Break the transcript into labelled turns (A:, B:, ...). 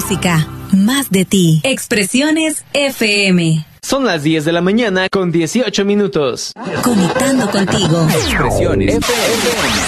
A: música, más de ti. Expresiones FM.
B: Son las 10 de la mañana con 18 minutos.
A: Conectando contigo.
C: Expresiones FM.